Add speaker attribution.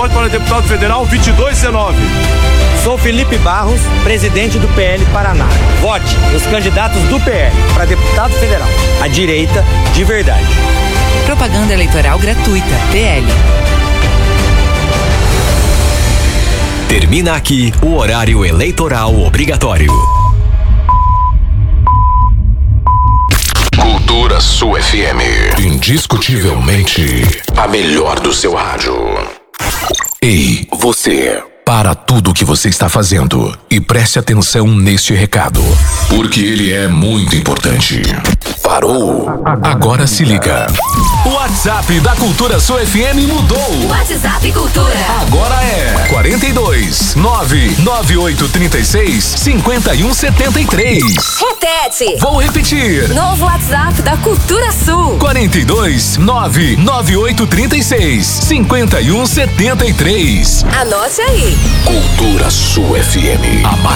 Speaker 1: vote para deputado federal 2219.
Speaker 2: Sou Felipe Barros, presidente do PL Paraná. Vote nos candidatos do PL para deputado federal. A direita de verdade.
Speaker 3: Propaganda eleitoral gratuita. PL.
Speaker 4: Termina aqui o horário eleitoral obrigatório.
Speaker 5: Cultura Sul FM. Indiscutivelmente a melhor do seu rádio. Ei, você. Para tudo o que você está fazendo e preste atenção neste recado, porque ele é muito importante. Parou? Agora se liga. O WhatsApp da Cultura Sul FM mudou.
Speaker 6: WhatsApp Cultura.
Speaker 5: Agora é 42 99836 5173.
Speaker 6: Repete.
Speaker 5: Vou repetir.
Speaker 6: Novo WhatsApp da Cultura Sul.
Speaker 5: 42 99836 5173.
Speaker 6: Anote aí.
Speaker 5: Cultura Sul FM.